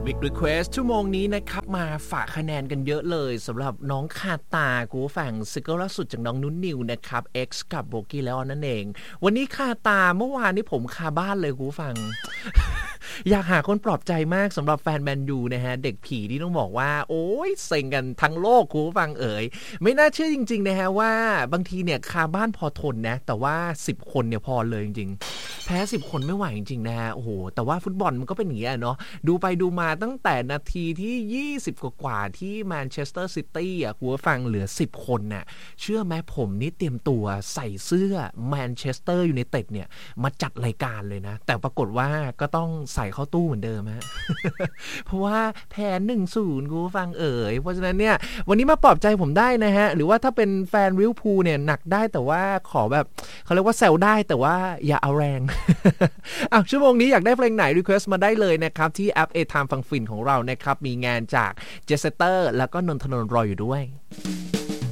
Big Request ชั่วโมงนี้นะครับมาฝากคะแนนกันเยอะเลยสำหรับน้องคาตากูฝั่งซิงเกิลล่าสุดจากน้องนุ่นนิวนะครับ X กับโบกี้แล้วนั่นเองวันนี้คาตาเมื่อวานนี้ผมคาบ้านเลยกูฟัง อยากหาคนปลอบใจมากสำหรับแฟนแมนยูนะฮะเด็กผีที่ต้องบอกว่าโอ้ยเซ็งกันทั้งโลกกูฟังไม่น่าเชื่อจริงๆนะฮะว่าบางทีเนี่ยคาบ้านพอทนนะแต่ว่า10คนเนี่ยพอเลยจริงๆแพ้10คนไม่ไหวจริงๆนะฮะโอ้โหแต่ว่าฟุตบอลมันก็เป็นอย่างนี้เนาะดูไปดูมาตั้งแต่นาทีที่20กว่าที่แมนเชสเตอร์ซิตี้อ่ะกูฟังเหลือ10คนน่ะเชื่อไหมผมนี่เตรียมตัวใส่เสื้อแมนเชสเตอร์ยูไนเต็ดเนี่ยมาจัดรายการเลยนะแต่ปรากฏว่าก็ต้องใส่เข้าตู้เหมือนเดิมฮะ เพราะว่าแพ้ 1-0 กูฟังเพราะฉะนั้นเนี่ยวันนี้มาปลอบใจผมได้นะฮะหรือว่าถ้าเป็นแฟนลิเวอร์พูลเนี่ยหนักได้แต่ว่าขอแบบเขาเรียกว่าแซวได้แต่ว่าอย่าเอาแรง ชั่วโมงนี้อยากได้เพลงไหนรีเควสต์มาได้เลยนะครับที่แอป A Time ฟังฟินของเรานะครับมีงานจากเจสเตอร์แล้วก็นนทนนท์รออยู่ด้วย